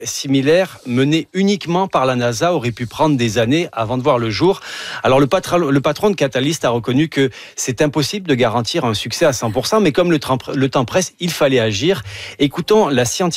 similaire menée uniquement par la NASA aurait pu prendre des années avant de voir le jour. Alors le patron de Catalyst a reconnu que c'est impossible de garantir un succès à 100%, mais comme le temps presse, il fallait agir. Écoutons la scientifique